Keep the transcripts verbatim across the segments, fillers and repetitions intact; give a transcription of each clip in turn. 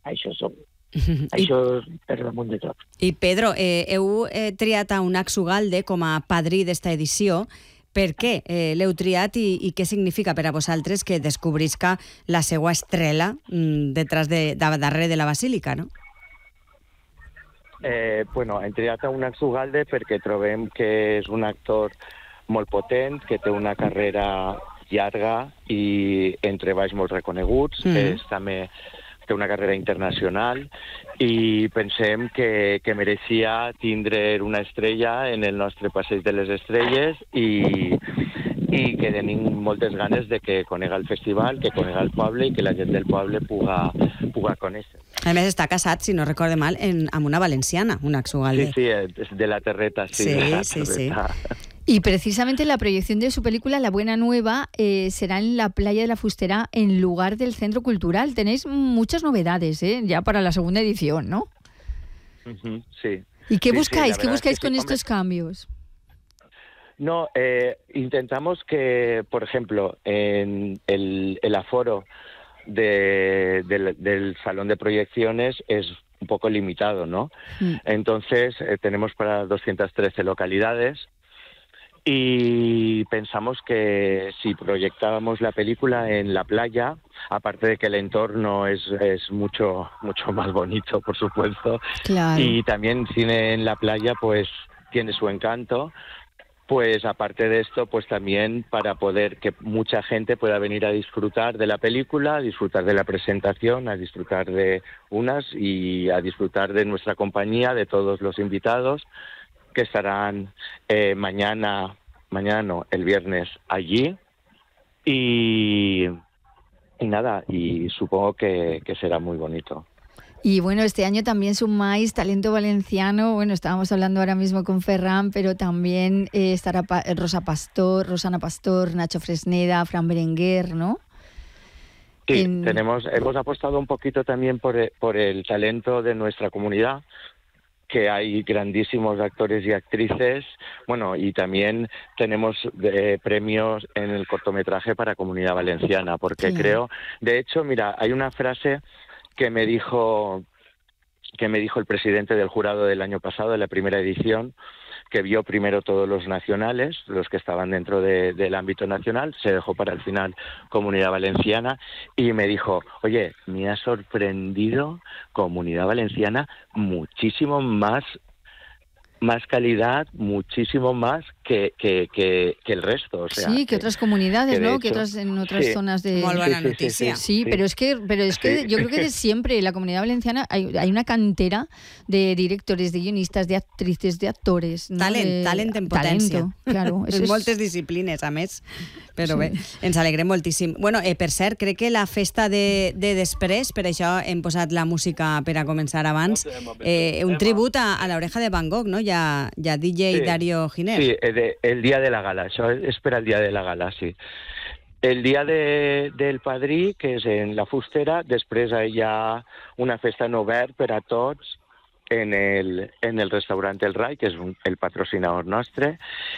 això som. Això és per damunt de tot. I Pedro, eh, heu eh, triat a Unax Ugalde com a padrí d'esta edició. Per què eh, l'heu triat i, i què significa per a vosaltres que descobrisca la seva estrela mm, detrás de, de, darrere de la basílica, no? Eh, bueno, hem triat a Unax Ugalde perquè trobem que és un actor molt potent, que té una carrera llarga i en treballs molt reconeguts, mm. és també té una carrera internacional i pensem que, que mereixia tindre una estrella en el nostre passeig de les estrelles i, i que tenim moltes ganes de que conega el festival, que conega el poble i que la gent del poble puga, puga conèixer. A més, està casat, si no recorde mal, en, amb una valenciana, Unax Ugalde. Sí, sí, es de la Terreta, sí. Sí, de la sí, terreta. sí. Y precisamente la proyección de su película La Buena Nueva eh, será en la playa de la Fustera en lugar del Centro Cultural. Tenéis muchas novedades, ¿eh? Ya para la segunda edición, ¿no? Uh-huh, sí. ¿Y qué sí, buscáis? sí, ¿Qué buscáis sí, con sí, estos hombre. cambios? No, eh, intentamos que, por ejemplo, en el, el aforo de, del, del salón de proyecciones es un poco limitado, ¿no? Mm. Entonces, eh, tenemos para doscientas trece localidades y pensamos que si proyectábamos la película en la playa, aparte de que el entorno es, es mucho, mucho más bonito, por supuesto, claro. Y también cine en la playa pues tiene su encanto, pues aparte de esto, pues también para poder que mucha gente pueda venir a disfrutar de la película, a disfrutar de la presentación, a disfrutar de unas y a disfrutar de nuestra compañía, de todos los invitados que estarán eh, mañana, mañana no, el viernes allí y, y nada, y supongo que, que será muy bonito. Y bueno, este año también sumáis talento valenciano. Bueno, estábamos hablando ahora mismo con Ferran, pero también eh, estará pa- Rosa Pastor, Rosana Pastor, Nacho Fresneda, Fran Berenguer, ¿no? Sí, en... tenemos, hemos apostado un poquito también por el, por el talento de nuestra comunidad, que hay grandísimos actores y actrices, bueno, y también tenemos eh, premios en el cortometraje para Comunidad Valenciana, porque sí. creo, de hecho, mira, hay una frase que me dijo que me dijo el presidente del jurado del año pasado, de la primera edición, que vio primero todos los nacionales, los que estaban dentro de, del ámbito nacional, se dejó para el final Comunidad Valenciana, y me dijo, oye, me ha sorprendido Comunidad Valenciana muchísimo más, más calidad, muchísimo más que, que, que, que el resto. O sea, sí, que, que otras comunidades, que ¿no? hecho, que otras en otras sí, zonas de... Muy buena sí, sí, noticia. Sí, sí, sí, pero es que, pero es que sí. yo creo que de siempre en la Comunidad Valenciana hay, hay una cantera de directores, de guionistas, de actrices, de actores. ¿no? Talent, de... talent en potència. Talento, claro. En és... moltes disciplines, a més. Però sí. bé, ens alegrem moltíssim. Bueno, eh, per cert, crec que la festa de, de després, per això hem posat la música per a començar abans, eh, un tribut a, a l'Oreja de Van Gogh, no? Hi ha, hi ha D J sí. Dario Giner. Sí, el, el día de la gala, això espera el día de la gala, sí. El dia de, del padrí, que és en la Fustera, després hi ha una festa en obert per a tots en el, en el restaurant El Rai, que és un, el patrocinador nostre,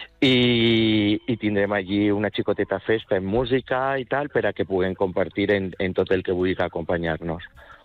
i, i tindrem allí una xicoteta festa en música i tal, per a que puguem compartir en, en tot el que vulgui acompanyar-nos.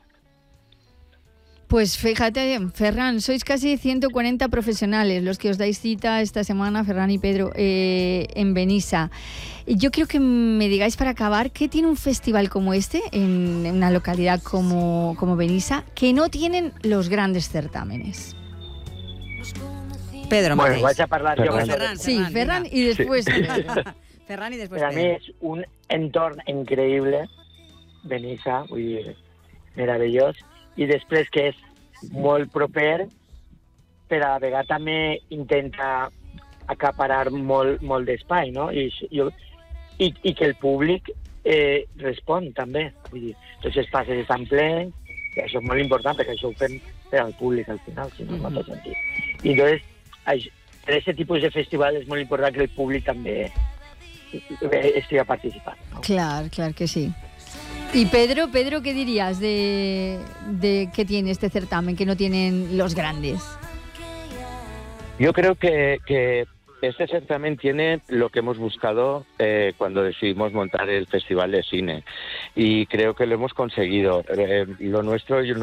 Pues fíjate, Ferran, sois casi ciento cuarenta profesionales los que os dais cita esta semana, Ferran y Pedro, eh, en Benissa. Yo quiero que me digáis para acabar, ¿qué tiene un festival como este, en una localidad como, como Benissa, que no tienen los grandes certámenes? Pedro, bueno, mateix. vaig a parlar jo. Ferran, Ferran, sí, Ferran vinga. y después... Sí. Ferran i després Per a mi Pedro. és un entorn increïble, Benissa, vull dir, meravellós, i després que és molt proper, però a la vegada també intenta acaparar molt, molt d'espai, no? I, jo, i, i que el públic eh, respon també. Vull dir, tots els passes estan plens, i això és molt important, perquè això ho fem per al públic al final, si no, no té sentit. I entonces, per aquest tipus de festival és molt important que el públic també estigui participant, ¿no? Claro, claro que sí. Y Pedro, Pedro, ¿qué dirías de, de qué tiene este certamen que no tienen los grandes? Yo creo que, que este certamen tiene lo que hemos buscado eh, cuando decidimos montar el Festival de Cine, y creo que lo hemos conseguido. Eh, lo nuestro